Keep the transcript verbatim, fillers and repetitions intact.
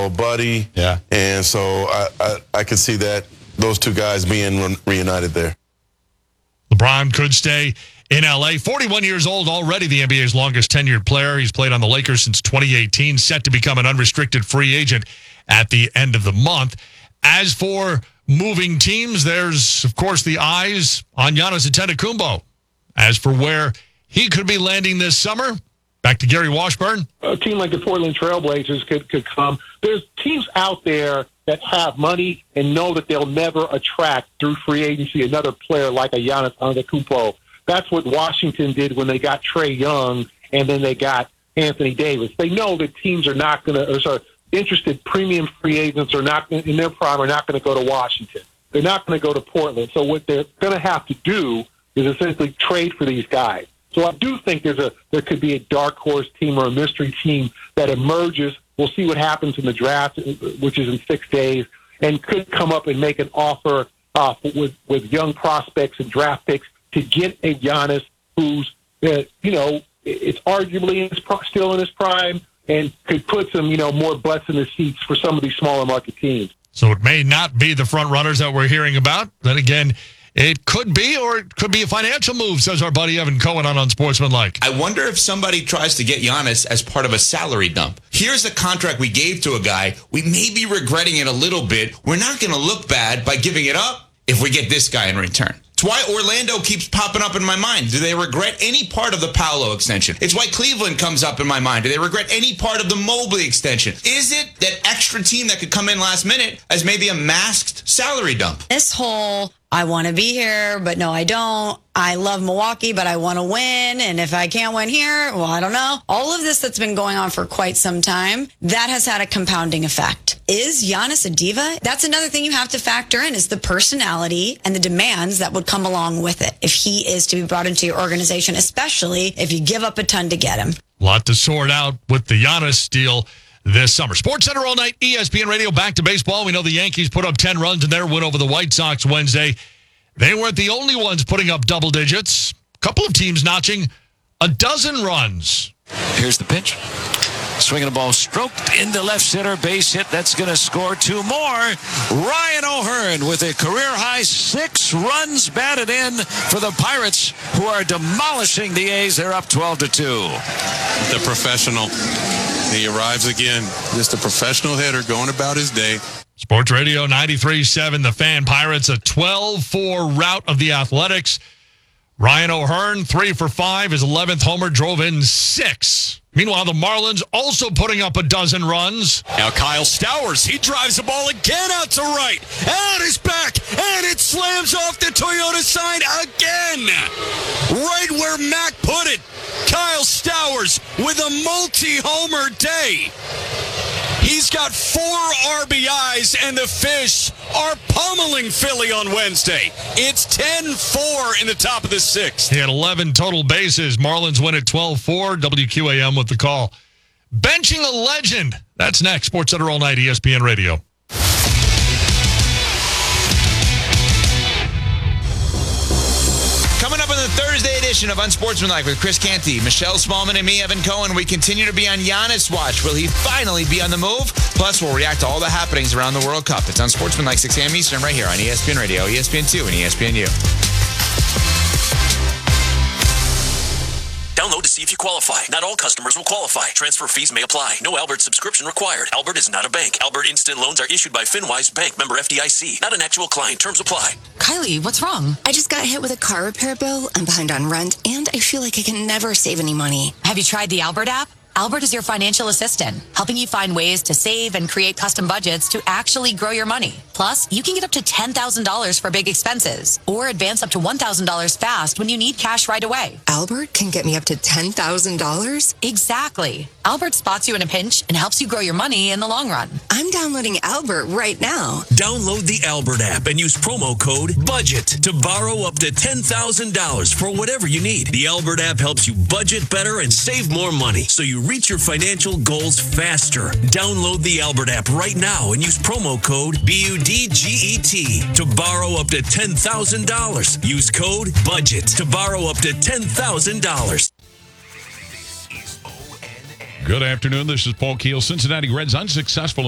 know, a buddy. Yeah. And so I, I, I could see that, those two guys being re- reunited there. LeBron could stay in L A. forty-one years old already, the N B A's longest tenured player. He's played on the Lakers since twenty eighteen, set to become an unrestricted free agent at the end of the month. As for moving teams, there's, of course, the eyes on Giannis Antetokounmpo. As for where he could be landing this summer, back to Gary Washburn. A team like the Portland Trailblazers could, could come. There's teams out there that have money and know that they'll never attract through free agency another player like a Giannis Antetokounmpo. That's what Washington did when they got Trae Young and then they got Anthony Davis. They know that teams are not going to, or sorry, interested premium free agents are not in their prime are not going to go to Washington. They're not going to go to Portland. So what they're going to have to do is essentially trade for these guys. So I do think there's a there could be a dark horse team or a mystery team that emerges. We'll see what happens in the draft, which is in six days, and could come up and make an offer uh, with with young prospects and draft picks to get a Giannis who's uh, you know it's arguably in his, still in his prime and could put some you know more butts in the seats for some of these smaller market teams. So it may not be the front runners that we're hearing about. Then again, it could be, or it could be a financial move, says our buddy Evan Cohen on Unsportsmanlike. I wonder if somebody tries to get Giannis as part of a salary dump. Here's a contract we gave to a guy. We may be regretting it a little bit. We're not going to look bad by giving it up if we get this guy in return. It's why Orlando keeps popping up in my mind. Do they regret any part of the Paolo extension? It's why Cleveland comes up in my mind. Do they regret any part of the Mobley extension? Is it that extra team that could come in last minute as maybe a masked salary dump? This whole, I want to be here, but no, I don't. I love Milwaukee, but I want to win. And if I can't win here, well, I don't know. All of this that's been going on for quite some time, that has had a compounding effect. Is Giannis a diva? That's another thing you have to factor in is the personality and the demands that would come along with it if he is to be brought into your organization, especially if you give up a ton to get him. A lot to sort out with the Giannis deal this summer. Sports Center all night, E S P N Radio, back to baseball. We know the Yankees put up ten runs in their win over the White Sox Wednesday. They weren't the only ones putting up double digits. A couple of teams notching a dozen runs. Here's the pitch. Swinging the ball stroked into left center, base hit. That's going to score two more. Ryan O'Hearn with a career-high six runs batted in for the Pirates, who are demolishing the A's. They're up twelve to two. The professional. He arrives again. Just a professional hitter going about his day. Sports Radio ninety-three point seven, The Fan. Pirates, a twelve four rout of the Athletics. Ryan O'Hearn, three for five. His eleventh homer drove in six. Meanwhile, the Marlins also putting up a dozen runs. Now Kyle Stowers, he drives the ball again out to right. And it's back, and it slams off the Toyota sign again. Right where Mac put it. Kyle Stowers with a multi-homer day. He's got four R B Is, and the Fish are pummeling Philly on Wednesday. It's ten four in the top of the sixth. He had eleven total bases. Marlins win at twelve four. W Q A M with the call. Benching a legend. That's next. Sports Center all night, E S P N Radio. Coming up on the Thursday edition of Unsportsmanlike with Chris Canty, Michelle Smallman, and me, Evan Cohen, we continue to be on Giannis watch. Will he finally be on the move? Plus, we'll react to all the happenings around the World Cup. It's Unsportsmanlike, six a.m. Eastern, right here on E S P N Radio, E S P N two, and E S P N U. Download to see if you qualify. Not all customers will qualify. Transfer fees may apply. No Albert subscription required. Albert is not a bank. Albert Instant Loans are issued by FinWise Bank, member F D I C. Not an actual client. Terms apply. Kylie, what's wrong? I just got hit with a car repair bill. I'm behind on rent, and I feel like I can never save any money. Have you tried the Albert app? Albert is your financial assistant, helping you find ways to save and create custom budgets to actually grow your money. Plus, you can get up to ten thousand dollars for big expenses or advance up to one thousand dollars fast when you need cash right away. Albert can get me up to ten thousand dollars? Exactly. Albert spots you in a pinch and helps you grow your money in the long run. I'm downloading Albert right now. Download the Albert app and use promo code BUDGET to borrow up to ten thousand dollars for whatever you need. The Albert app helps you budget better and save more money so you reach your financial goals faster. Download the Albert app right now and use promo code B U D G E T to borrow up to ten thousand dollars. Use code BUDGET to borrow up to ten thousand dollars. Good afternoon. This is Paul Keel. Cincinnati Reds unsuccessful